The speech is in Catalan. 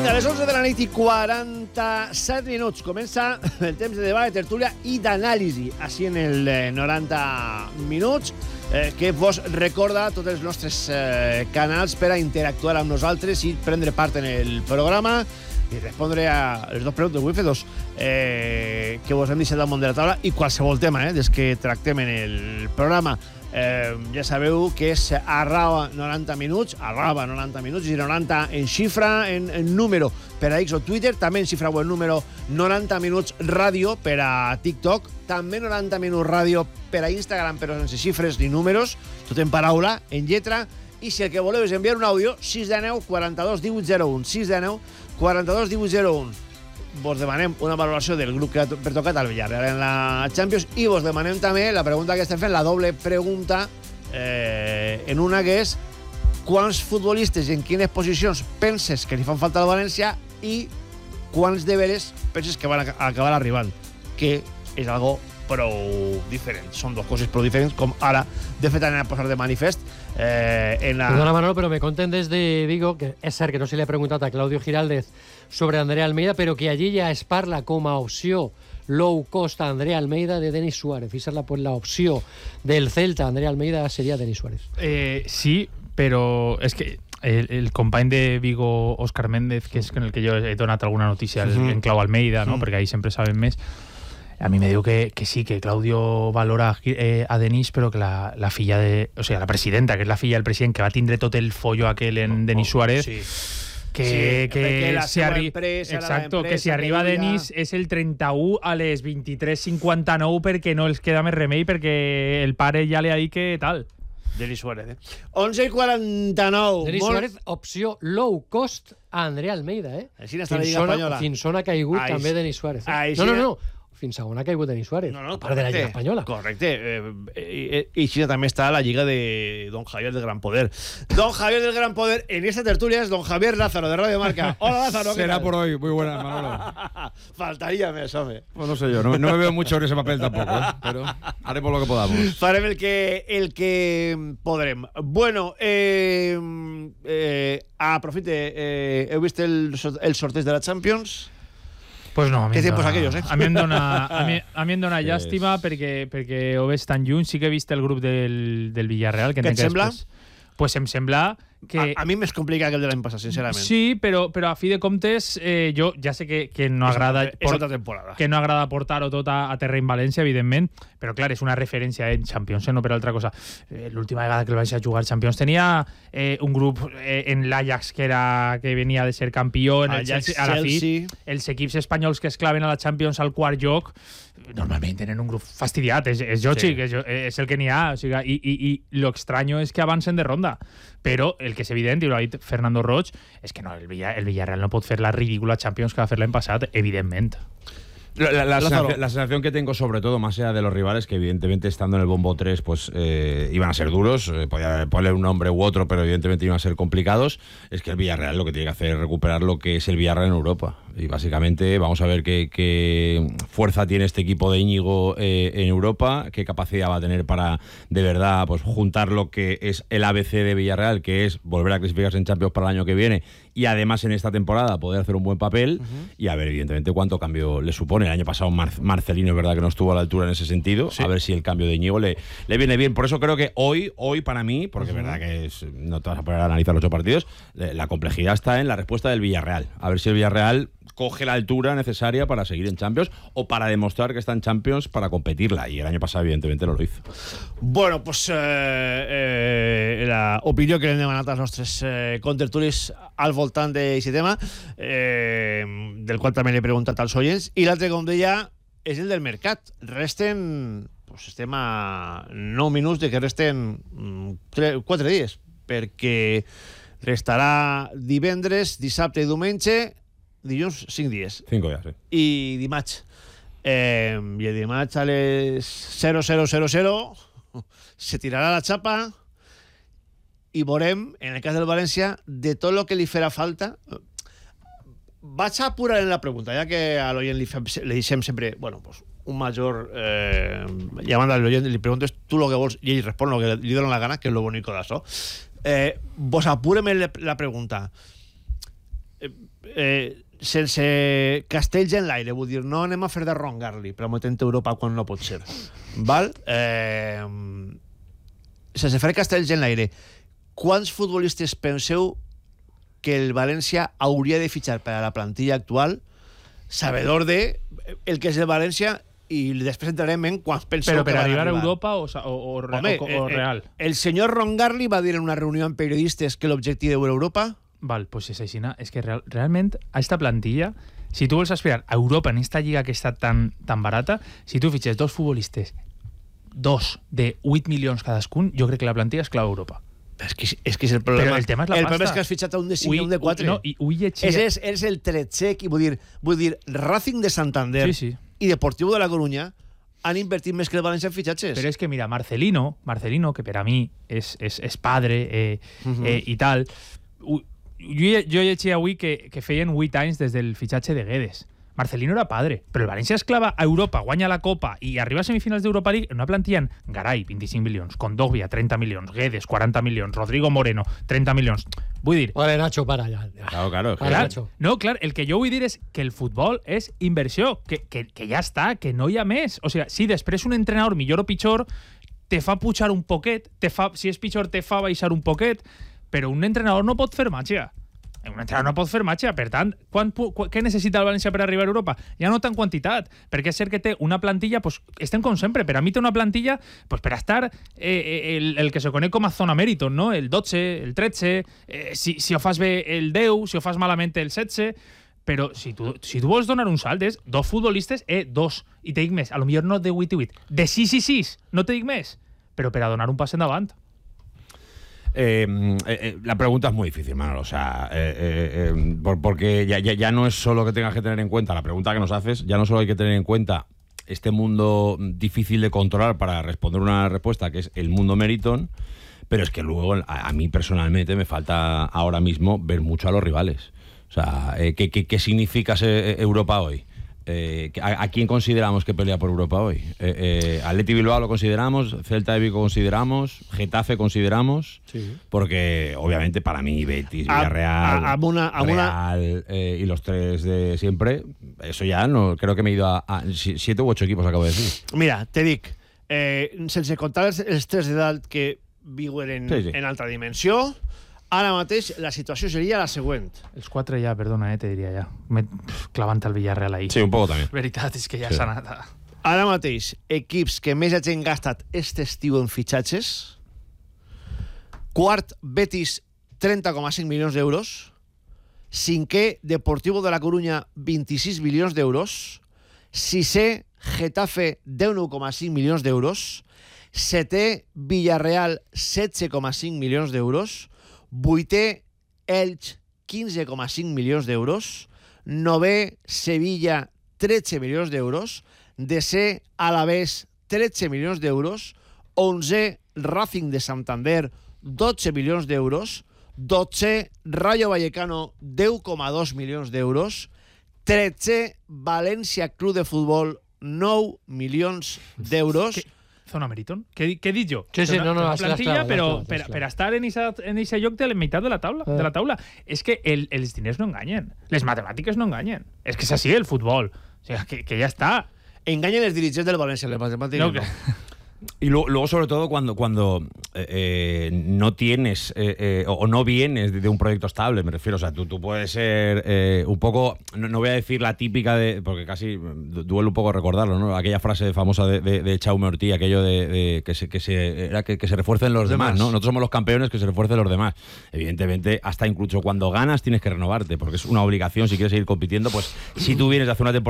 Vinga, a les 11 de la nit i 47 minuts comença el temps de debat, de tertúlia i d'anàlisi així en el 90 minuts que vos recorda tots els nostres canals per a interactuar amb nosaltres i prendre part en el programa i respondre a les dues preguntes. Vull fer dos que vos hem deixat al món de la taula i qualsevol tema des que tractem en el programa. Ja sabeu que és arroba 90 minuts i 90 en xifra, en número per a X o Twitter, també en xifra o en número 90 minuts ràdio per a TikTok, també 90 minuts ràdio per a Instagram, però sense xifres ni números, tot en paraula, en lletra, i si el que voleu és enviar un àudio, 619 42 1801, 619 42 1801. Vos demanem una valoració del grup que ha pertocat al Villarreal en la Champions i vos demanem també la pregunta que estem fent, la doble pregunta, en una que és quants futbolistes i en quines posicions penses que li fan falta al València i quants deberes penses que van acabar arribant, que és algo prou diferent. Són dues coses prou diferents, com ara de fet anem a posar de manifest en la... Perdona, Manolo, pero me conten desde Vigo, que es cert que no se le ha preguntado a Claudio Giraldez sobre Andrea Almeida, pero que allí ya es parla com a opció low cost a Andrea Almeida de Denis Suárez. Esa es la opció del Celta. Andrea Almeida sería Denis Suárez. Sí, pero es que el company de Vigo, Óscar Méndez, que és con el que jo he donat alguna notícia en clau Almeida, no? Perquè ahí sempre saben més. A mí me digo que sí, que Claudio valora a Denis, pero que la filla o sea, la presidenta, que es la filla del presidente, que va a tindre tot el follo aquel en Denis Suárez, sí. que la si exacto, que si arriba Denis és el 31 a les 23:59 perquè no els queda més remei, perquè el pare ja li ha dit que tal. Denis Suárez, 11:49. Denis Suárez, opció low cost a Andrea Almeida, Així està la Lliga Espanyola. Fins on ha caigut també Denis Suárez. No. Fins a on ha caigut Denis Suárez, a part de la Lliga Espanyola. Correcte. I així també està la Lliga de Don Javier del Gran Poder. Don Javier del Gran Poder, en esta tertulia es Don Javier Lázaro, de Radio Marca. Hola, Lázaro. Será por hoy. Muy buenas, Manolo. Faltaría más, hombre. Pues no sé yo, no me veo mucho en ese papel tampoco, pero haremos lo que podamos. Farem el que podrem. Bueno, aprofite, heu vist el sorteig de la Champions? Pues no, ¿Qué tiempos aquellos, a mi em dona llàstima perquè ho veig tan lluny. Sí que he vist el grup del Villarreal. Què et sembla? Pues em sembla que... A mi més complica que el de l'any passat, sincerament. Sí, però a fi de comptes, jo ja sé que no agrada... És altra temporada. Que no agrada portar-ho tot a terreny València, evidentment, però clar, és una referència en Champions, no per altra cosa. L'última vegada que el València jugar Champions tenia un grup en l'Ajax que venia de ser campió, en el Chelsea, a la fi, els equips espanyols que es claven a la Champions al quart lloc normalment tenen un grup fastidiat, és lògic, és el que n'hi ha, o sigui, i lo extraño és que avancen de ronda, però el que és evident, i ho ha dit Fernando Roig, és que no, el Villarreal no pot fer la ridícula Champions que va fer l'any passat, evidentment. La sensación que tengo, sobre todo, más allá de los rivales, que evidentemente estando en el bombo 3 pues iban a ser duros, podía poner un nombre u otro, pero evidentemente iban a ser complicados, es que el Villarreal lo que tiene que hacer es recuperar lo que es el Villarreal en Europa. Y básicamente vamos a ver qué fuerza tiene este equipo de Íñigo en Europa, qué capacidad va a tener para de verdad pues juntar lo que es el ABC de Villarreal, que es volver a clasificarse en Champions para el año que viene y además en esta temporada poder hacer un buen papel y a ver evidentemente cuánto cambio le supone. El año pasado Marcelino es verdad que no estuvo a la altura en ese sentido, a ver si el cambio de Íñigo le viene bien. Por eso creo que hoy para mí, porque es verdad que no te vas a poner a analizar los 8 partidos, la complejidad está en la respuesta del Villarreal. A ver si el Villarreal coge la altura necesaria para seguir en Champions o para demostrar que está en Champions para competirla, y el año pasado evidentemente no lo hizo. Bueno, pues la opinió que le han demanat als nostres contertulis al voltant d'aquest tema, del qual també l'he preguntat als oients, i l'altre, com deia, és el del mercat. Resten, pues estem a 9 minuts de que resten 4 dies, perquè restarà divendres, dissabte i diumenge, dilluns 5 dies. 5 ja, sí. I dimarts. I el dimarts a les 00:00 se tirarà la xapa i veurem, en el cas del València, de tot el que li farà falta. Vaig a apurar en la pregunta, ja que a l'oient li deixem sempre, bueno, pues, un major llamant a l'oient, li preguntes tu lo que vols i ell respon lo que li dona la gana, que és lo bonico d'això. Vos apúreme la pregunta. sense castells en l'aire, vull dir, no anem a fer de rongar-li, prometent Europa quan no pot ser. Val? Sense fer castells en l'aire, quants futbolistes penseu que el València hauria de fitxar per a la plantilla actual, sabedor de el que és el València, i després entrarem en quants penseu però que van arribar a arribar. Europa o Real? El senyor Rongarli va dir en una reunió amb periodistes que l'objectiu era Europa. Val, pues és així. És que realment a esta plantilla, si tu vols aspirar a Europa en esta lliga que està tan barata, si tu fitxes dos futbolistes, dos de 8 milions cadascun, jo crec que la plantilla és clau a Europa. És que és el problema. Però el tema és la pasta. El problema és que has fitxat un de 5 i un de 4. No, i ui llegir... És el tretxec, i vull dir, Racing de Santander i Deportivo de la Coruña han invertit més que el València en fitxatges. Però és que, mira, Marcelino, que per a mi és padre i tal, jo llegia avui que feien 8 anys des del fitxatge de Guedes. Marcelino era padre, però el València es clava a Europa, guanya la Copa i arriba a semifinals d'Europa League en una plantilla en Garay, 25 milions, Kondogbia, 30 milions, Guedes, 40 milions, Rodrigo Moreno, 30 milions. Vull dir... Vale, Nacho, para ja. Claro. Nacho. No, clar, el que jo vull dir és que el futbol és inversió, que ja està, que no hi ha més. O sigui, si després un entrenador millor o pitjor te fa pujar un poquet, si és pitjor te fa baixar un poquet, però un entrenador no pot fer màgia. Un entrenador no pot fer màgia, per tant, què necessita el València per arribar a Europa? Ja no tant quantitat, perquè és cert que té una plantilla, pues, estem com sempre, per a mi té una plantilla pues, per a estar el que se coneix com a zona mèriton, no? El 12, el 13, si ho fas bé el 10, si ho fas malament el 16, però si tu vols donar un salt és dos futbolistes, dos, i te dic més, a lo millor no de 8 i 8, de 6 i 6, no te dic més, però per a donar un pas endavant. La pregunta es muy difícil, Manolo. O sea, porque ya no es solo que tengas que tener en cuenta la pregunta que nos haces, ya no solo hay que tener en cuenta este mundo difícil de controlar para responder una respuesta, que es el mundo Meriton, pero es que luego a mí personalmente me falta ahora mismo ver mucho a los rivales. O sea, ¿qué significa Europa hoy? ¿A quién consideramos que pelea por Europa hoy? Atleti Bilbao lo consideramos, Celta de Vigo consideramos, Getafe consideramos, porque obviamente para mí Betis, Villarreal, Real y los tres de siempre, eso ya no, creo que me he ido a 7 u 8 equipos, acabo de decir. Mira, te dic, sense contar els tres de dalt que viuen en altra dimensió, ara mateix la situació seria la següent. Els 4 ja, perdona, te diria ja. Clavant el Villarreal ahí. Sí, un poco també. La veritat és que ja s'ha anat. Ara mateix, equips que més hagin gastat este estiu en fitxatges: quart, Betis, 30,5 milions d'euros; cinquè, Deportivo de la Coruña, 26 milions d'euros; sisè, Getafe, 19,5 milions d'euros; setè, Villarreal, 16,5 milions d'euros; vuitè, Elx, 15,5 milions d'euros; novè, Sevilla, 13 milions d'euros; desè, Alavés, 13 milions d'euros; 11è, Racing de Santander, 12 milions d'euros; 12è, Rayo Vallecano, 10,2 milions d'euros; 13è, València Club de Futbol, 9 milions d'euros. Zona Meriton? Què he dit jo? Sí, no, una plantilla, però per estar en aquest lloc de la meitat de la taula. És que els diners no enganyen. Les matemàtiques no enganyen. És que és així el futbol. O sigui, que ja està. Enganyen els dirigents del València, les matemàtiques no. Y luego, sobre todo, cuando no tienes o no vienes de un proyecto estable, me refiero. O sea, tú puedes ser un poco, no voy a decir la típica porque casi duele un poco recordarlo, ¿no? Aquella frase famosa de Chaume Ortí, aquello de que se refuercen los demás, ¿no? Nosotros somos los campeones, que se refuercen los demás. Evidentemente, hasta incluso cuando ganas tienes que renovarte, porque es una obligación si quieres seguir compitiendo. Pues si tú vienes de hacer una temporada